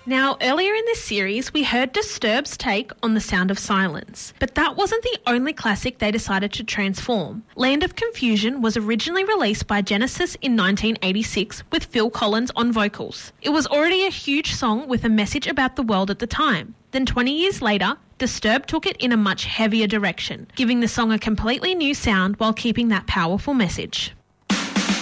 Now, earlier in this series, we heard Disturbed's take on The Sound of Silence, but that wasn't the only classic they decided to transform. Land of Confusion was originally released by Genesis in 1986 with Phil Collins on vocals. It was already a huge song with a message about the world at the time. Then 20 years later, Disturbed took it in a much heavier direction, giving the song a completely new sound while keeping that powerful message.